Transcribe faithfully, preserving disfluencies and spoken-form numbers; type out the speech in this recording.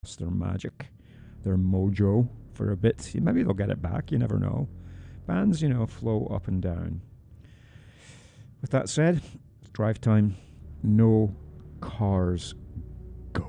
lost their magic, their mojo for a bit. Maybe they'll get it back. You never know. Bands, you know, flow up and down. With that said, drive time. No cars